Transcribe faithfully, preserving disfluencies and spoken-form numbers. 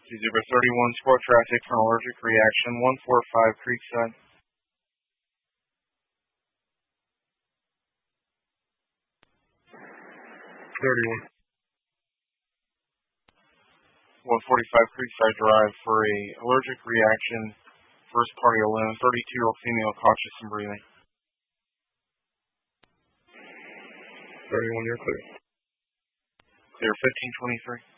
two zero thirty-one, sport traffic for an allergic reaction, one four five Creekside. thirty-one. one forty-five Creekside Drive for a allergic reaction, first party alone, thirty-two-year-old female, cautious and breathing. thirty-one, you're clear. Clear, fifteen twenty-three.